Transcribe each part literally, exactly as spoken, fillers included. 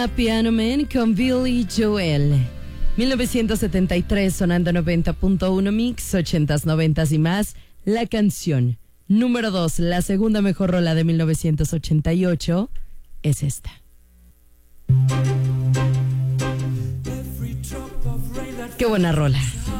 Piano Man con Billy Joel. mil novecientos setenta y tres, sonando noventa punto uno Mix, ochentas, noventas y más. La canción número dos, la segunda mejor rola de mil novecientos ochenta y ocho, es esta. Qué buena rola.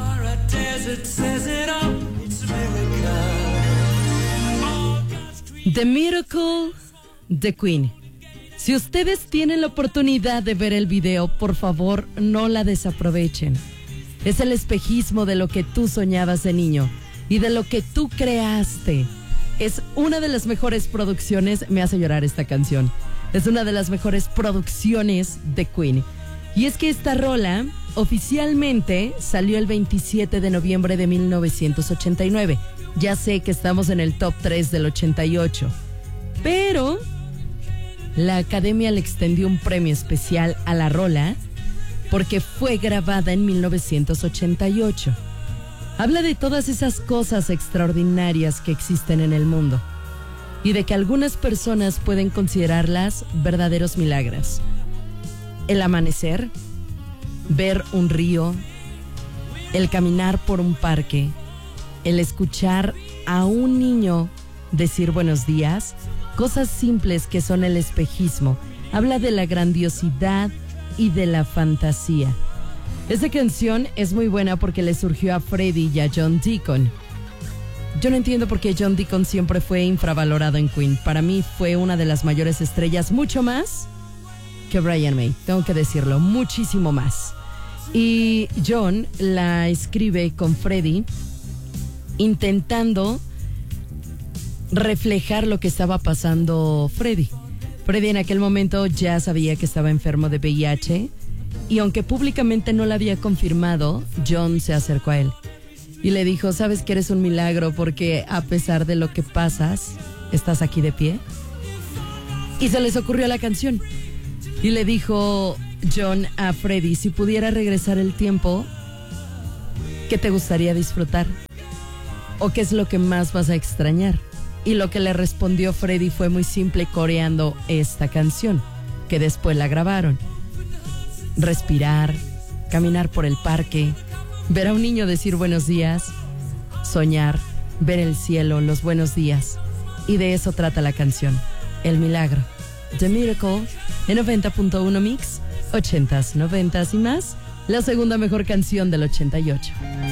The Miracle, The Queen. Si ustedes tienen la oportunidad de ver el video, por favor, no la desaprovechen. Es el espejismo de lo que tú soñabas de niño y de lo que tú creaste. Es una de las mejores producciones, me hace llorar esta canción, es una de las mejores producciones de Queen. Y es que esta rola oficialmente salió el veintisiete de noviembre de mil novecientos ochenta y nueve. Ya sé que estamos en el top tres del ochenta y ocho, pero la Academia le extendió un premio especial a la rola porque fue grabada en mil novecientos ochenta y ocho. Habla de todas esas cosas extraordinarias que existen en el mundo y de que algunas personas pueden considerarlas verdaderos milagros. El amanecer, ver un río, el caminar por un parque, el escuchar a un niño decir buenos días, cosas simples que son el espejismo. Habla de la grandiosidad y de la fantasía. Esta canción es muy buena porque le surgió a Freddie y a John Deacon. Yo no entiendo por qué John Deacon siempre fue infravalorado en Queen. Para mí fue una de las mayores estrellas, mucho más que Brian May, tengo que decirlo, muchísimo más. Y John la escribe con Freddie intentando reflejar lo que estaba pasando Freddie. Freddie en aquel momento ya sabía que estaba enfermo de V I H y aunque públicamente no lo había confirmado, John se acercó a él y le dijo, ¿sabes que eres un milagro porque a pesar de lo que pasas, estás aquí de pie? Y se les ocurrió la canción y le dijo John a Freddie, si pudiera regresar el tiempo, ¿qué te gustaría disfrutar? ¿O qué es lo que más vas a extrañar? Y lo que le respondió Freddie fue muy simple, coreando esta canción, que después la grabaron. Respirar, caminar por el parque, ver a un niño decir buenos días, soñar, ver el cielo, los buenos días. Y de eso trata la canción, el milagro. The Miracle, en noventa punto uno Mix, ochentas, noventas y más, la segunda mejor canción del ochenta y ocho.